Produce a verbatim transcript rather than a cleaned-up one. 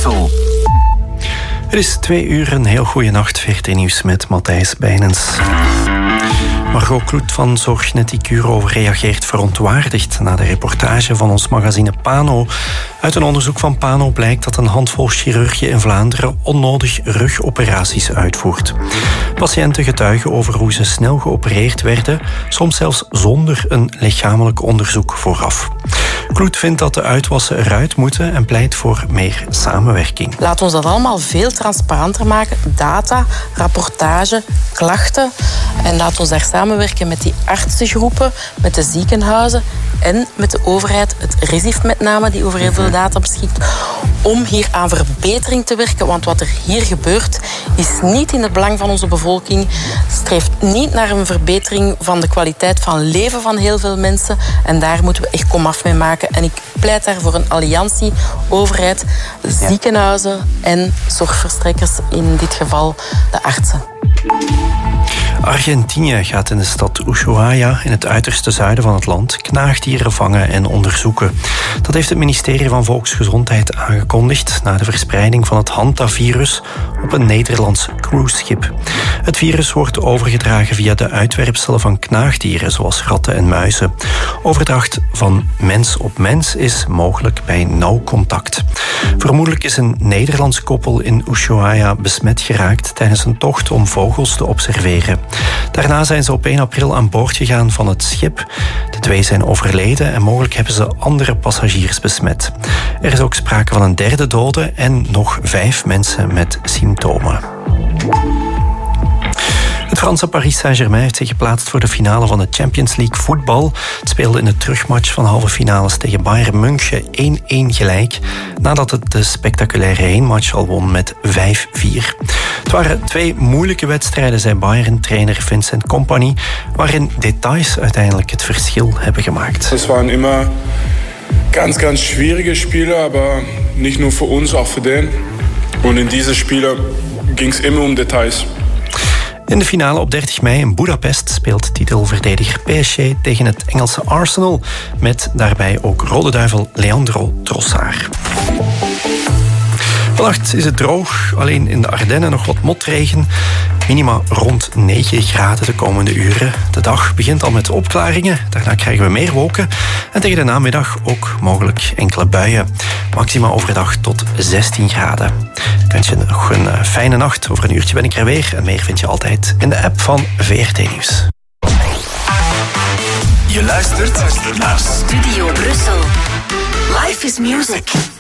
Brussel. Het is twee uur, een heel goede nacht. V R T Nieuws met Matthijs Bijnens. Margot Kloet van Zorgneticure reageert verontwaardigd na de reportage van ons magazine Pano. Uit een onderzoek van Pano blijkt dat een handvol chirurgen in Vlaanderen onnodig rugoperaties uitvoert. Patiënten getuigen over hoe ze snel geopereerd werden, soms zelfs zonder een lichamelijk onderzoek vooraf. Kloet vindt dat de uitwassen eruit moeten en pleit voor meer samenwerking. Laat ons dat allemaal veel transparanter maken. Data, rapportage, klachten. En laat ons daar samenwerken met die artsengroepen, met de ziekenhuizen en met de overheid, het RISIF met name, die over heel veel data beschikt, om hier aan verbetering te werken. Want wat er hier gebeurt, is niet in het belang van onze bevolking, streeft niet naar een verbetering van de kwaliteit van leven van heel veel mensen. En daar moeten we echt komaf mee maken. En ik pleit daar voor een alliantie, overheid, ziekenhuizen en zorgverstrekkers, in dit geval de artsen. Argentinië gaat in de stad Ushuaia, in het uiterste zuiden van het land, knaagdieren vangen en onderzoeken. Dat heeft het ministerie van Volksgezondheid aangekondigd na de verspreiding van het hantavirus op een Nederlands cruiseschip. Het virus wordt overgedragen via de uitwerpselen van knaagdieren, zoals ratten en muizen. Overdracht van mens op mens is mogelijk bij nauw contact. Vermoedelijk is een Nederlands koppel in Ushuaia besmet geraakt tijdens een tocht om vogels te observeren. Daarna zijn ze op één april aan boord gegaan van het schip. De twee zijn overleden en mogelijk hebben ze andere passagiers besmet. Er is ook sprake van een derde dode en nog vijf mensen met symptomen. Het Franse Paris Saint-Germain heeft zich geplaatst voor de finale van de Champions League voetbal. Het speelde in de terugmatch van halve finales tegen Bayern München één-één gelijk, nadat het de spectaculaire heenmatch al won met vijf vier. Het waren twee moeilijke wedstrijden, zei Bayern-trainer Vincent Kompany, waarin details uiteindelijk het verschil hebben gemaakt. Het waren immer ganz, ganz schwierige Spiele, maar niet nur voor ons, ook voor den. En in deze Spiele ging het immer om details. In de finale op dertig mei in Budapest speelt titelverdediger P S G tegen het Engelse Arsenal, met daarbij ook Rode Duivel Leandro Trossard. Vannacht is het droog, alleen in de Ardennen nog wat motregen. Minima rond negen graden de komende uren. De dag begint al met opklaringen, daarna krijgen we meer wolken. En tegen de namiddag ook mogelijk enkele buien. Maxima overdag tot zestien graden. Ik wens je nog een fijne nacht. Over een uurtje ben ik er weer. En meer vind je altijd in de app van V R T Nieuws. Je luistert naar Studio Brussel. Life is music.